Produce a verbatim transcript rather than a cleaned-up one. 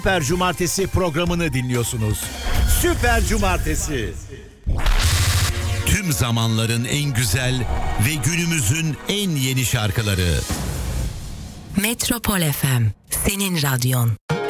Süper Cumartesi programını dinliyorsunuz. Süper Cumartesi. Tüm zamanların en güzel ve günümüzün en yeni şarkıları. Metropol F M, senin radyon.